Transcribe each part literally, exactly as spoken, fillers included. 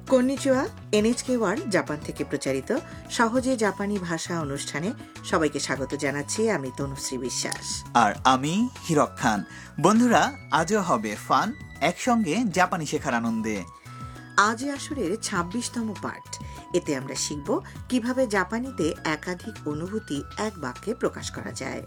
Konnichiwa NHK world Japan থেকে প্রচারিত সহজে জাপানি ভাষা অনুষ্ঠানে সবাইকে স্বাগত জানাচ্ছি। আমি তনুশ্রী বিশ্বাস আর আমি হিরক খান। বন্ধুরা, আজও হবে ফান, একসঙ্গে জাপানি শেখার আনন্দে। আজ আসরের ছাব্বিশতম পার্ট। এতে আমরা শিখব কিভাবে জাপানিতে একাধিক অনুভূতি এক বাক্যে প্রকাশ করা যায়।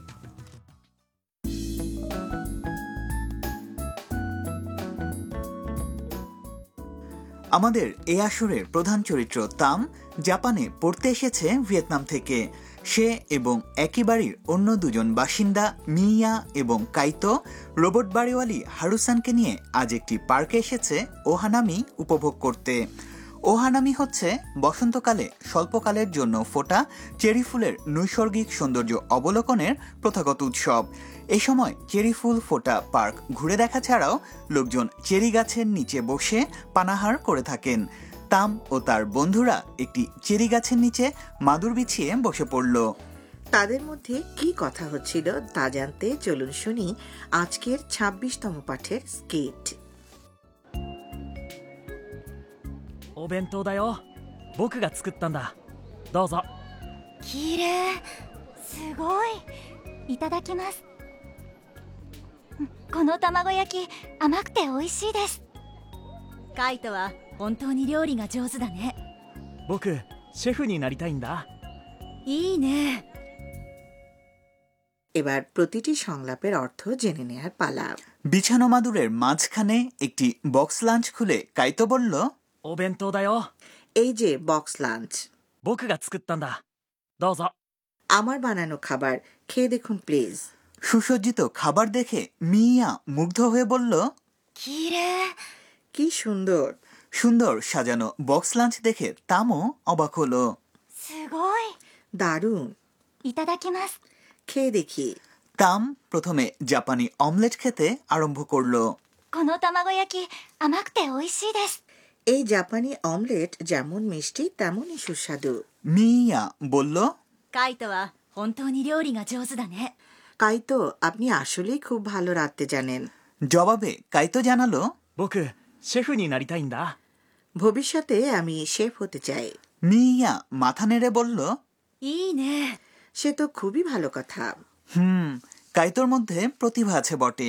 আমাদের এই আসরের প্রধান চরিত্র তাম জাপানে পড়তে এসেছে ভিয়েতনাম থেকে। সে এবং একই বাড়ির অন্য দুজন বাসিন্দা মিয়া এবং কাইতো রোবট বাড়িওয়ালি হারুসানকে নিয়ে আজ একটি পার্কে এসেছে ওহানামি উপভোগ করতে। ওহানামি হচ্ছে বসন্তকালে স্বল্পকালের জন্য ফোটা চেরি ফুলের নৈসর্গিক সৌন্দর্য অবলোকনের প্রথাগত উৎসব। এই সময় চেরি ফুল ফোটা পার্ক ঘুরে দেখা ছাড়াও লোকজন চেরি গাছের নিচে বসে পানাহার করে থাকেন। তাম ও তার বন্ধুরা একটি চেরি গাছের নিচে মাদুর বিছিয়ে বসে পড়ল। তাদের মধ্যে কি কথা হচ্ছিল তা জানতে চলুন শুনি আজকের ছাব্বিশতম পাঠের স্কেট। お弁当だよ。僕が作ったんだ。どうぞ。 きれい、すごい。いただきます。この卵焼き甘くて美味しいです。カイトは本当に料理が上手だね。 僕シェフになりたいんだ。 いいね。 এবার প্রতিটি সংলাপের অর্থ জেনে নেয়ার পালা। বিছানো মাদুরের মাঝখানে একটি বক্স লাঞ্চ খুলে কাইতো বলল, お弁当だよ。 এই যে বক্স লাঞ্চ, 僕が作ったんだ。どうぞ。 আমার বানানো খাবার, খেয়ে দেখুন প্লিজ। সুসজ্জিত খাবার দেখে মিয়া মুগ্ধ হয়ে বলল, きれい。 কি সুন্দর। সুন্দর সাজানো বক্স লাঞ্চ দেখে তামও অবাক হলো। すごい。 দারুণ। いただきます。 খেয়ে দেখি। তাম প্রথমে জাপানি অমলেট খেতে আরম্ভ করলো। この卵焼き甘くて美味しいです。 এই জাপানি অমলেট যেমন মিষ্টি তেমনই সুস্বাদু। মিয়া বলল, カイトは本当に料理が上手だね。 কাইতো, আপনি আসলেই খুব ভালো রাঁধতে জানেন। জবাবে কাইতো জানালো, 僕シェフになりたいんだ。 ভবিষ্যতে আমি শেফ হতে চাই। মিয়া মাথা নেড়ে বলল, いいね。 সে তো খুবই ভালো কথা। হুম, কাইতোর মধ্যে প্রতিভা আছে বটে।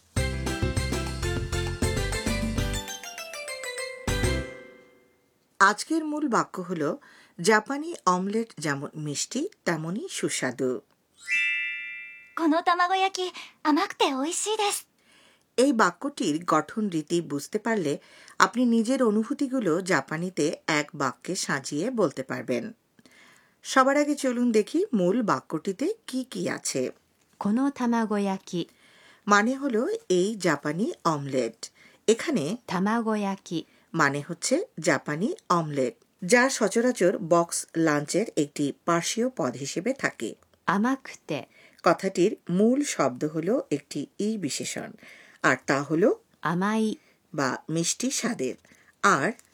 আজকের মূল বাক্য হল, জাপানি অমলেট যেমন মিষ্টি তেমনই সুস্বাদু। この卵焼き甘くて美味しいです。 এই বাক্যটির গঠন রীতি বুঝতে পারলে আপনি নিজের অনুভূতিগুলো জাপানিতে এক বাক্যে সাজিয়ে বলতে পারবেন। সবার আগে চলুন দেখি মূল বাক্যটিতে কি কি আছে। この卵焼き মানে হলো এই জাপানি অমলেট। এখানে 卵焼き মানে হচ্ছে জাপানি অমলেট, যা সচরাচর বক্স লাঞ্চের একটি পার্শ্বীয় পদ হিসেবে থাকে। 甘くて কথাটির মূল শব্দ হলো একটি ই বিশেষণ, আর তা হলো 甘い বা মিষ্টি স্বাদের। আর